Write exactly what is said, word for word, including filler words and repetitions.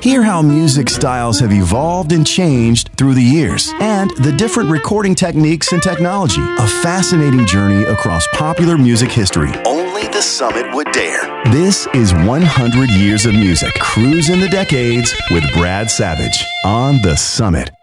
Hear how music styles have evolved and changed through the years, and the different recording techniques and technology. A fascinating journey across popular music history. Only the Summit would dare. This is one hundred Years of Music. Cruising the Decades with Brad Savage on The Summit.